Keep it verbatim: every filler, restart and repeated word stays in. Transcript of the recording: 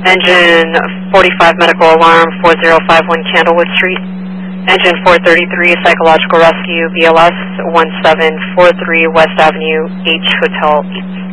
Engine forty-five Medical Alarm, four zero five one Candlewood Street. Engine four thirty-three Psychological Rescue, B L S one seven four three West Avenue, H Hotel eight.